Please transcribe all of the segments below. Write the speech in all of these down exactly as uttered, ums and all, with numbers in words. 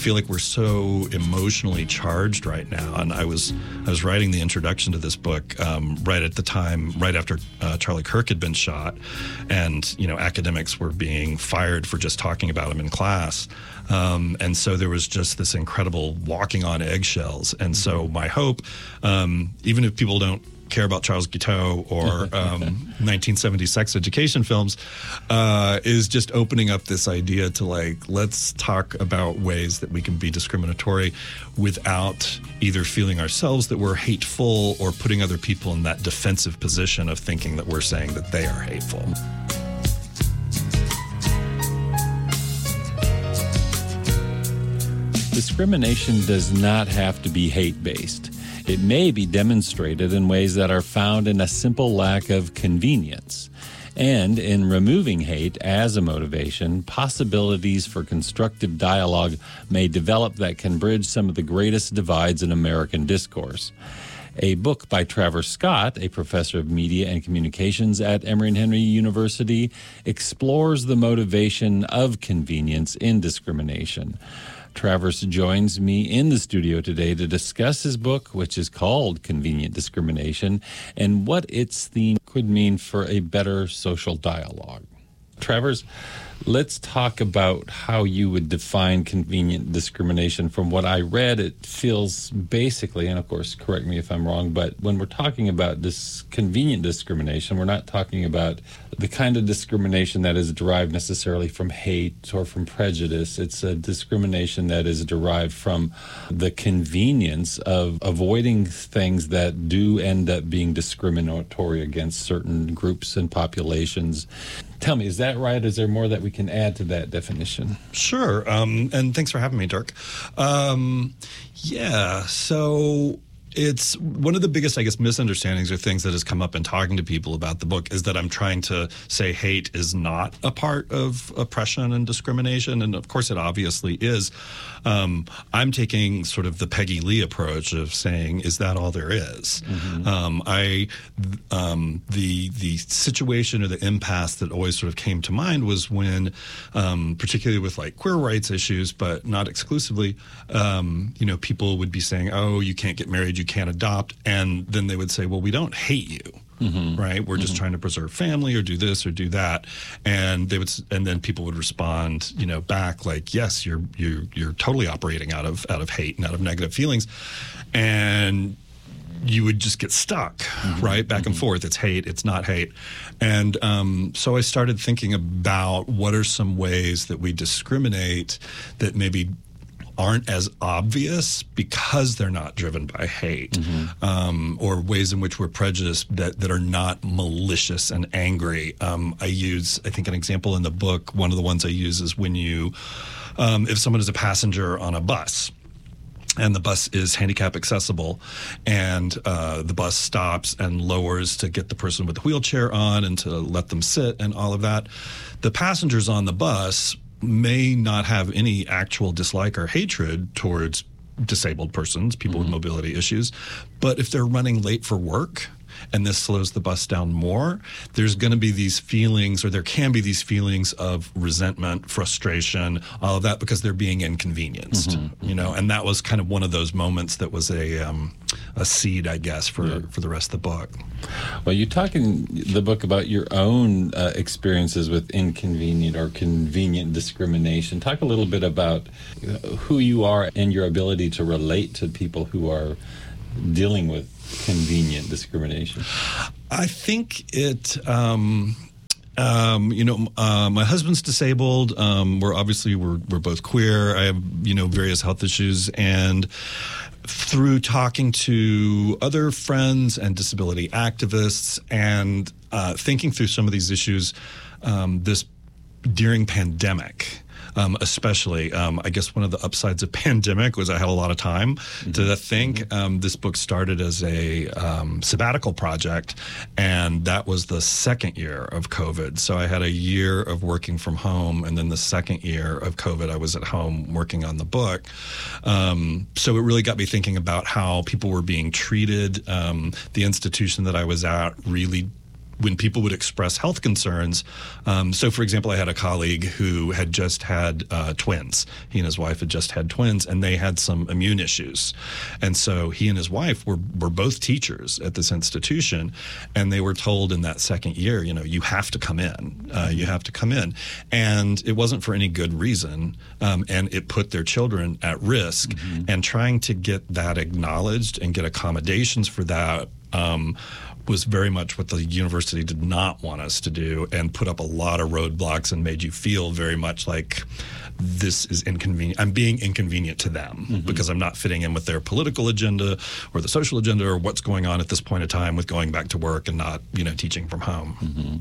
feel like we're so emotionally charged right now. And I was I was writing the introduction to this book um, right at the time, right after uh, Charlie Kirk had been shot, and you know academics were being fired for just talking about him in class. Um, and so there was just this incredible walking on eggshells. And so my hope, um, even if people don't care about Charles Guiteau or um, nineteen seventies sex education films, uh, is just opening up this idea to like, let's talk about ways that we can be discriminatory without either feeling ourselves that we're hateful or putting other people in that defensive position of thinking that we're saying that they are hateful. Discrimination does not have to be hate-based. It may be demonstrated in ways that are found in a simple lack of convenience. And in removing hate as a motivation, possibilities for constructive dialogue may develop that can bridge some of the greatest divides in American discourse. A book by Travers Scott, a professor of media and communications at Emory and Henry University, explores the motivation of convenience in discrimination. Travers joins me in the studio today to discuss his book, which is called Convenient Discrimination, and what its theme could mean for a better social dialogue. Travers, let's talk about how you would define convenient discrimination. From what I read, it feels basically, and of course, correct me if I'm wrong, but when we're talking about this convenient discrimination, we're not talking about the kind of discrimination that is derived necessarily from hate or from prejudice. It's a discrimination that is derived from the convenience of avoiding things that do end up being discriminatory against certain groups and populations. Tell me, is that right? Is there more that we can add to that definition? Sure. Um, and thanks for having me, Dirk. Um, yeah, so it's one of the biggest, I guess, misunderstandings or things that has come up in talking to people about the book is that I'm trying to say hate is not a part of oppression and discrimination. And of course, it obviously is. Um, I'm taking sort of the Peggy Lee approach of saying, is that all there is? Mm-hmm. Um, I, um, the the situation or the impasse that always sort of came to mind was when, um, particularly with like queer rights issues, but not exclusively, um, you know, people would be saying, oh, you can't get married, you can't adopt, and then they would say, well, we don't hate you. Mm-hmm. Right, we're just mm-hmm. trying to preserve family, or do this, or do that, and they would, and then people would respond, you know, back like, "Yes, you're you're you're totally operating out of out of hate and out of negative feelings," and you would just get stuck, mm-hmm. right, back mm-hmm. and forth. It's hate, it's not hate, and um, so I started thinking about what are some ways that we discriminate that maybe aren't as obvious because they're not driven by hate, mm-hmm. um, or ways in which we're prejudiced that, that are not malicious and angry. Um, I use, I think an example in the book, one of the ones I use is when you, um, if someone is a passenger on a bus, and the bus is handicap accessible, and uh, the bus stops and lowers to get the person with the wheelchair on and to let them sit and all of that, the passengers on the bus may not have any actual dislike or hatred towards disabled persons, people mm-hmm. with mobility issues. But if they're running late for work and this slows the bus down more, there's going to be these feelings, or there can be these feelings of resentment, frustration, all of that, because they're being inconvenienced, mm-hmm. you know. And that was kind of one of those moments that was a um, a seed, I guess, for, yeah. for the rest of the book. Well, you talk in the book about your own uh, experiences with inconvenient or convenient discrimination. Talk a little bit about who you are and your ability to relate to people who are dealing with convenient discrimination. I think it, um, um, you know, uh, my husband's disabled. Um, we're obviously, we're, we're both queer. I have, you know, various health issues. And through talking to other friends and disability activists and uh, thinking through some of these issues, um, this during pandemic, Um, especially, um, I guess one of the upsides of pandemic was I had a lot of time mm-hmm. to think. Mm-hmm. Um, this book started as a um, sabbatical project, and that was the second year of COVID. So I had a year of working from home, and then the second year of COVID, I was at home working on the book. Um, so it really got me thinking about how people were being treated. Um, the institution that I was at really when people would express health concerns, um, so for example, I had a colleague who had just had uh, twins. He and his wife had just had twins, and they had some immune issues. And so he and his wife were, were both teachers at this institution, and they were told in that second year, you know, you have to come in. Uh, you have to come in. And it wasn't for any good reason, um, and it put their children at risk. Mm-hmm. And trying to get that acknowledged and get accommodations for that um, was very much what the university did not want us to do, and put up a lot of roadblocks and made you feel very much like this is inconvenient. I'm being inconvenient to them mm-hmm. because I'm not fitting in with their political agenda or the social agenda or what's going on at this point in time with going back to work and not, you know, teaching from home. Mm-hmm.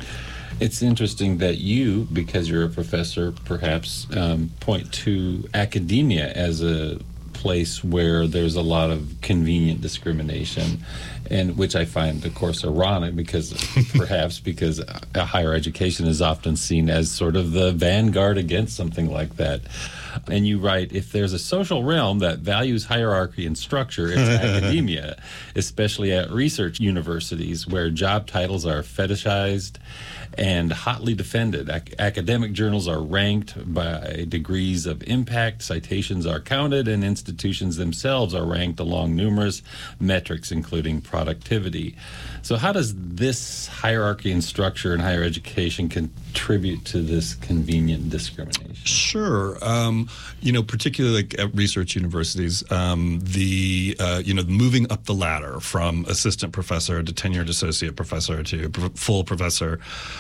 It's interesting that you, because you're a professor, perhaps um, point to academia as a place where there's a lot of convenient discrimination, and which I find, of course, ironic because perhaps because a higher education is often seen as sort of the vanguard against something like that. And you write, if there's a social realm that values hierarchy and structure, it's academia, especially at research universities where job titles are fetishized and hotly defended. Ac- academic journals are ranked by degrees of impact, citations are counted, and institutions themselves are ranked along numerous metrics, including productivity. So how does this hierarchy and structure in higher education contribute to this convenient discrimination? Sure. Um, you know, particularly like at research universities, um, the, uh, you know, moving up the ladder from assistant professor to tenured associate professor to pro- full professor,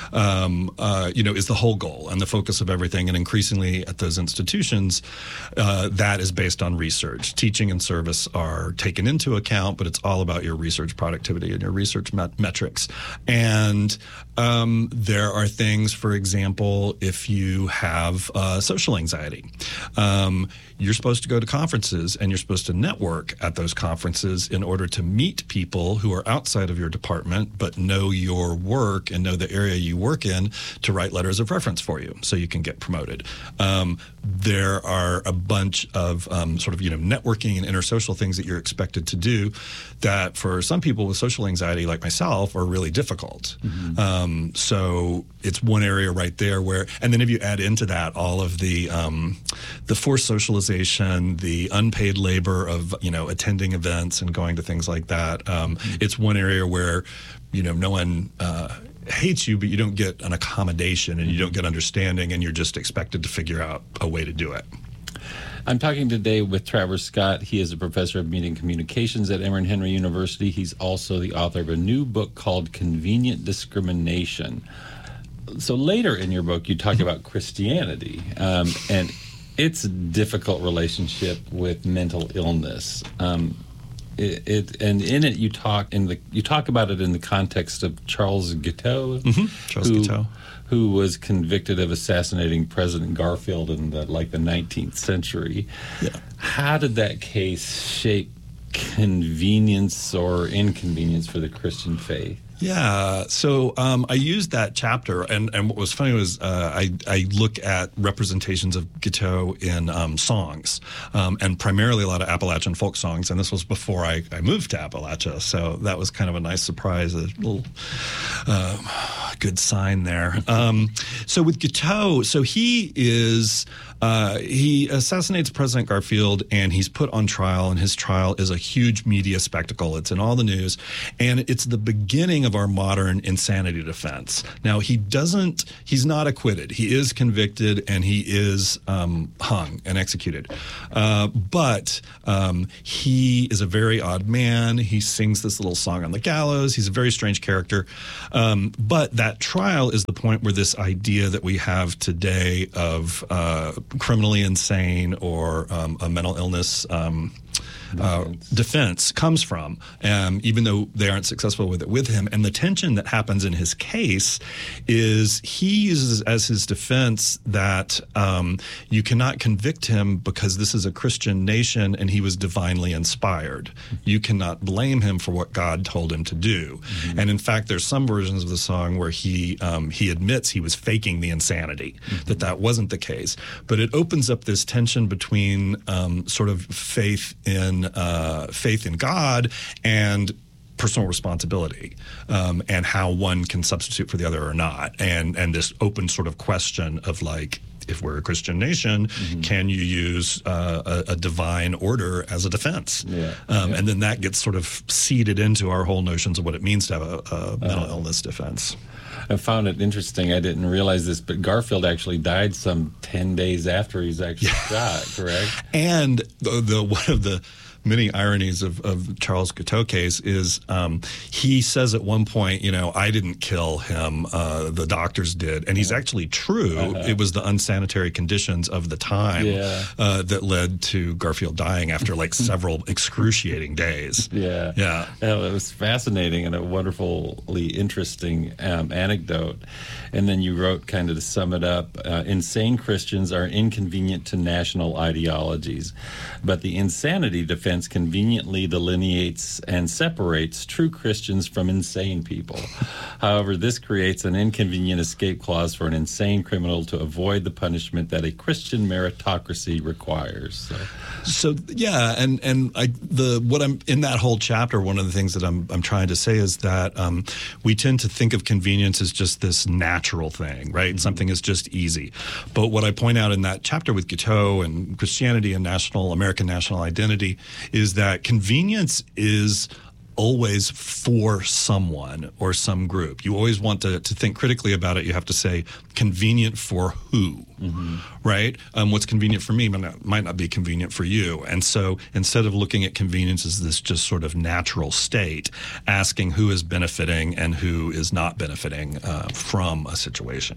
um, uh, you know, is the whole goal and the focus of everything. And increasingly at those institutions, uh, that is based on research. Teaching and service are taken into account, but it's all about your research productivity and your research met- metrics. And um, there are things, for example, if you have uh, social anxiety, um, you're supposed to go to conferences and you're supposed to network at those conferences in order to meet people who are outside of your department but know your work and know the area you work in to write letters of reference for you so you can get promoted. Um, there are a bunch of um, sort of, you know, networking and intersocial things that you're expected to do that for some people with social anxiety like myself are really difficult. Mm-hmm. Um, so it's one area right there where, and then if you add into that all of the um, the forced socialization, the unpaid labor of, you know, attending events and going to things like that, um, mm-hmm. it's one area where, you know, no one uh, hates you, but you don't get an accommodation and you don't get understanding, and you're just expected to figure out a way to do it. I'm talking today with Travers Scott. He is a professor of media and communications at Emory and Henry University. He's also the author of a new book called Convenient Discrimination. So later in your book, you talk about Christianity um, and its difficult relationship with mental illness. Um, It, it and in it you talk in the you talk about it in the context of Charles Guiteau, mm-hmm. Charles who, Guiteau, who was convicted of assassinating President Garfield in the, like the nineteenth century. Yeah. How did that case shape convenience or inconvenience for the Christian faith? Yeah, so um, I used that chapter, and, and what was funny was uh, I, I look at representations of Guiteau in um, songs, um, and primarily a lot of Appalachian folk songs, and this was before I, I moved to Appalachia, so that was kind of a nice surprise, a little uh, good sign there. Um, so with Guiteau, so he is... Uh, he assassinates President Garfield, and he's put on trial, and his trial is a huge media spectacle. It's in all the news, and it's the beginning of our modern insanity defense. Now, he doesn't, he's not acquitted. He is convicted, and he is um, hung and executed. Uh, but um, he is a very odd man. He sings this little song on the gallows. He's a very strange character. Um, but that trial is the point where this idea that we have today of uh, criminally insane or um, a mental illness um, uh, defense comes from, um, even though they aren't successful with it with him. And the tension that happens in his case is he uses as his defense that um, you cannot convict him because this is a Christian nation and he was divinely inspired. You cannot blame him for what God told him to do. Mm-hmm. And in fact, there's some versions of the song where he um, he admits he was faking the insanity, mm-hmm. that that wasn't the case. But it opens up this tension between um, sort of faith in Uh, faith in God and personal responsibility um, and how one can substitute for the other or not, and and this open sort of question of like, if we're a Christian nation, mm-hmm. can you use uh, a, a divine order as a defense? Yeah. Um, yeah. And then that gets sort of seeded into our whole notions of what it means to have a, a mental uh, illness defense. I found it interesting. I didn't realize this, but Garfield actually died some ten days after he's actually yeah. shot, correct? And the, the one of the many ironies of, of Charles Guiteau case is um, he says at one point, you know, I didn't kill him, uh, the doctors did. And he's actually true. Uh-huh. It was the unsanitary conditions of the time yeah. uh, that led to Garfield dying after like several excruciating days. Yeah. Yeah. yeah. It was fascinating and a wonderfully interesting um, anecdote. And then you wrote, kind of to sum it up, uh, insane Christians are inconvenient to national ideologies, but the insanity defense conveniently delineates and separates true Christians from insane people. However, this creates an inconvenient escape clause for an insane criminal to avoid the punishment that a Christian meritocracy requires. So, so yeah, and and I, the what I'm in that whole chapter, one of the things that I'm I'm trying to say is that um, we tend to think of convenience as just this natural thing, right? Mm-hmm. Something is just easy. But what I point out in that chapter with Guiteau and Christianity and national American national identity is that convenience is always for someone or some group. You always want to, to think critically about it. You have to say, convenient for who, mm-hmm. right? Um, what's convenient for me might not, might not be convenient for you. And so instead of looking at convenience as this just sort of natural state, asking who is benefiting and who is not benefiting uh, from a situation.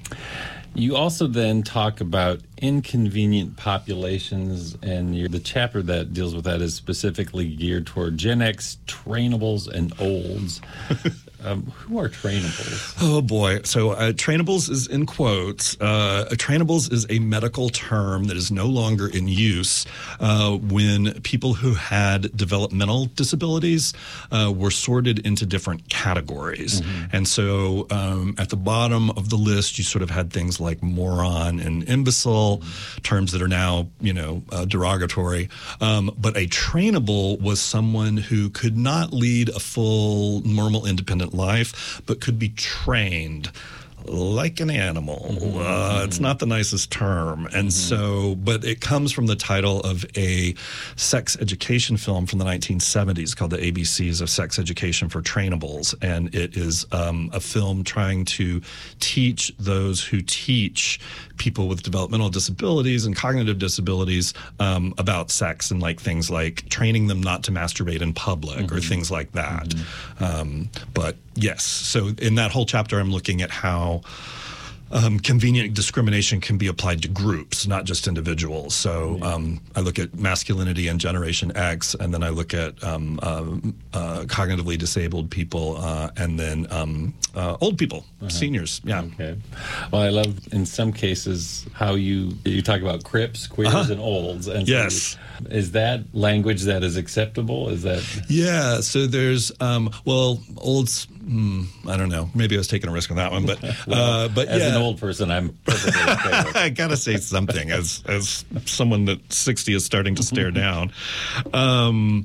You also then talk about inconvenient populations, and you're, the chapter that deals with that is specifically geared toward Gen X, trainables, and olds. Um, who are trainables? Oh, boy. So uh, trainables is in quotes. Uh, trainables is a medical term that is no longer in use uh, when people who had developmental disabilities uh, were sorted into different categories. Mm-hmm. And so um, at the bottom of the list, you sort of had things like moron and imbecile, mm-hmm. terms that are now, you know, uh, derogatory. Um, but a trainable was someone who could not lead a full, normal, independent life, but could be trained like an animal. Mm-hmm. Uh, it's not the nicest term. And mm-hmm. so, but it comes from the title of a sex education film from the nineteen seventies called The A B Cs of Sex Education for Trainables. And it is um, a film trying to teach those who teach people with developmental disabilities and cognitive disabilities um, about sex, and like things like training them not to masturbate in public mm-hmm. or things like that. Mm-hmm. Um, but yes, so in that whole chapter, I'm looking at how Um, convenient discrimination can be applied to groups, not just individuals. So um, I look at masculinity and Generation X, and then I look at um, uh, uh, cognitively disabled people, uh, and then um, uh, old people, uh-huh. seniors. Yeah. Okay. Well, I love in some cases how you you talk about crips, queers, uh-huh. and olds. And so yes. Is that language that is acceptable? Is that? Yeah. So there's um, well, olds. Hmm, I don't know. Maybe I was taking a risk on that one, but well, uh, but as yeah. an old person, I'm perfectly okay with it. I gotta say something as as someone that sixty is starting to stare down. Um,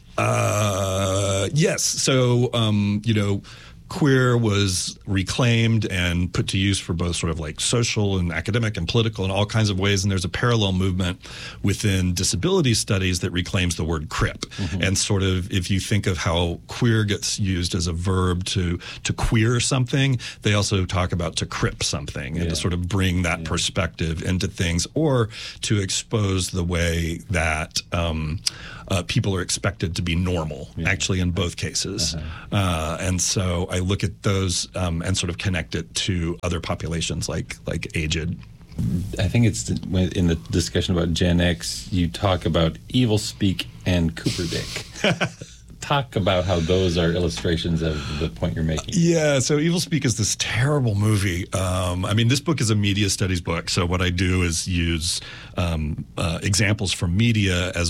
uh, yes. So um, you know. Queer was reclaimed and put to use for both sort of like social and academic and political and all kinds of ways. And there's a parallel movement within disability studies that reclaims the word crip. Mm-hmm. And sort of, if you think of how queer gets used as a verb to to queer something, they also talk about to crip something and yeah. to sort of bring that yeah. perspective into things, or to expose the way that um, uh, people are expected to be normal, yeah. actually in both cases. Uh-huh. Uh, and so I look at those um, and sort of connect it to other populations like like aged. I think it's in the discussion about Gen X, you talk about evil speak and Cooper Dick. Talk about how those are illustrations of the point you're making. Yeah, so Evil Speak is this terrible movie. Um, I mean, this book is a media studies book, so what I do is use um, uh, examples from media as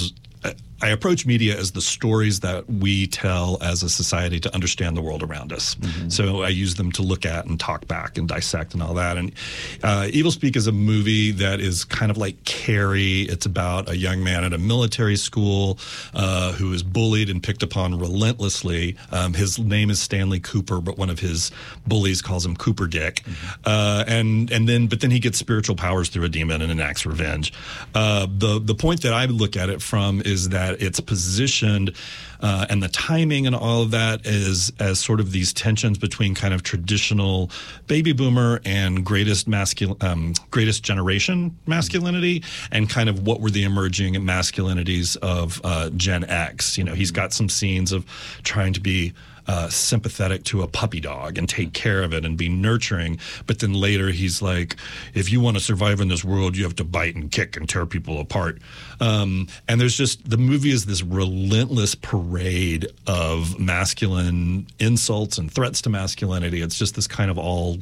I approach media as the stories that we tell as a society to understand the world around us. Mm-hmm. So I use them to look at and talk back and dissect and all that. And uh, Evil Speak is a movie that is kind of like Carrie. It's about a young man at a military school uh, who is bullied and picked upon relentlessly. Um, his name is Stanley Cooper, but one of his bullies calls him Cooper Dick. Mm-hmm. Uh, and and then but then he gets spiritual powers through a demon and enacts revenge. Uh, the the point that I look at it from is that it's positioned uh, and the timing and all of that is as sort of these tensions between kind of traditional baby boomer and greatest masculine, um, greatest generation masculinity, and kind of what were the emerging masculinities of uh, Gen X. You know, he's got some scenes of trying to be Uh, sympathetic to a puppy dog and take care of it and be nurturing. But then later he's like, if you want to survive in this world, you have to bite and kick and tear people apart. Um, and there's just, the movie is this relentless parade of masculine insults and threats to masculinity. It's just this kind of all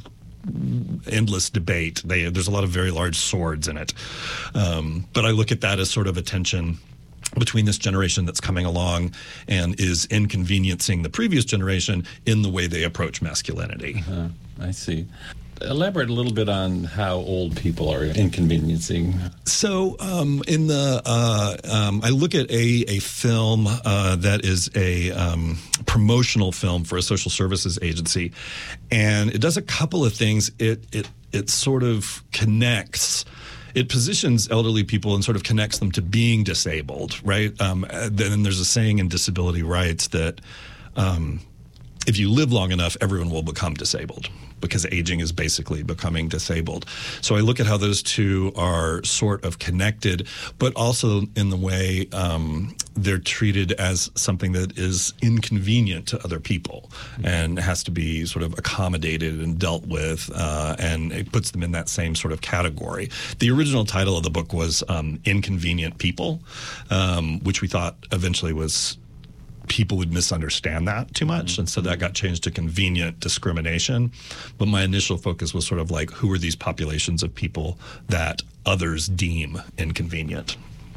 endless debate. They, there's a lot of very large swords in it. Um, but I look at that as sort of a tension between this generation that's coming along and is inconveniencing the previous generation in the way they approach masculinity. Uh-huh. I see. Elaborate a little bit on how old people are inconveniencing. So um, in the uh, um, I look at a, a film uh, that is a um, promotional film for a social services agency, and it does a couple of things. It it it sort of connects It positions elderly people and sort of connects them to being disabled, right? Um, then there's a saying in disability rights that um, if you live long enough, everyone will become disabled, because aging is basically becoming disabled. So I look at how those two are sort of connected, but also in the way um, they're treated as something that is inconvenient to other people and has to be sort of accommodated and dealt with, uh, and it puts them in that same sort of category. The original title of the book was um, Inconvenient People, um, which we thought eventually was people would misunderstand that too much. Mm-hmm. And so that got changed to Convenient Discrimination. But my initial focus was sort of like, who are these populations of people that others deem inconvenient?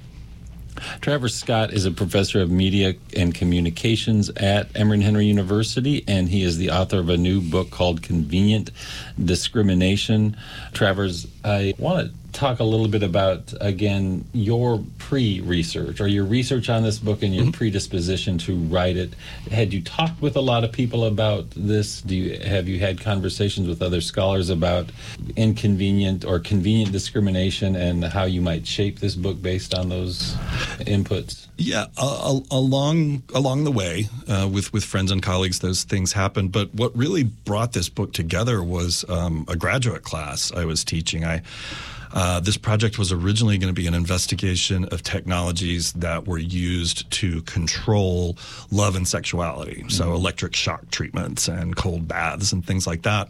Travers Scott is a professor of media and communications at Emory and Henry University, and he is the author of a new book called Convenient Discrimination. Travers, I want to talk a little bit about, again, your pre-research or your research on this book and your mm-hmm. predisposition to write it. Had you talked with a lot of people about this? Do you have you had conversations with other scholars about inconvenient or convenient discrimination and how you might shape this book based on those inputs? Yeah, uh, along along the way, uh, with with friends and colleagues, those things happened. But what really brought this book together was um, a graduate class I was teaching. I Uh, this project was originally going to be an investigation of technologies that were used to control love and sexuality, mm-hmm. so electric shock treatments and cold baths and things like that.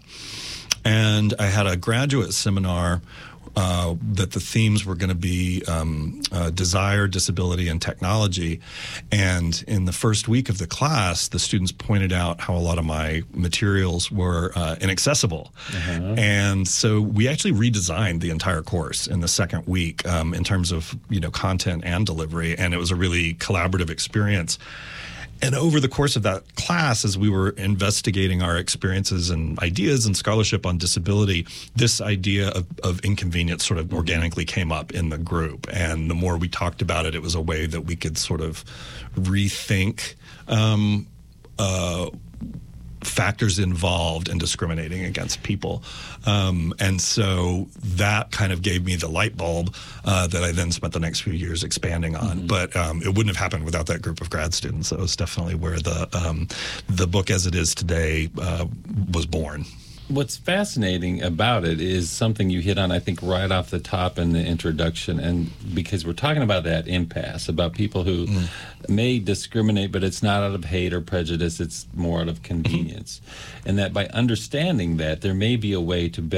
And I had a graduate seminar Uh, that the themes were going to be um, uh, desire, disability, and technology. And in the first week of the class, the students pointed out how a lot of my materials were uh, inaccessible. Uh-huh. And so we actually redesigned the entire course in the second week um, in terms of, you know, content and delivery. And it was a really collaborative experience. And over the course of that class, as we were investigating our experiences and ideas and scholarship on disability, this idea of, of inconvenience sort of organically came up in the group. And the more we talked about it, it was a way that we could sort of rethink um, uh, factors involved in discriminating against people. Um, and so that kind of gave me the light bulb uh, that I then spent the next few years expanding on. Mm-hmm. But um, it wouldn't have happened without that group of grad students. So it was definitely where the, um, the book as it is today uh, was born. What's fascinating about it is something you hit on, I think, right off the top in the introduction, and because we're talking about that impasse, about people who mm. may discriminate, but it's not out of hate or prejudice, it's more out of convenience. And that by understanding that, there may be a way to better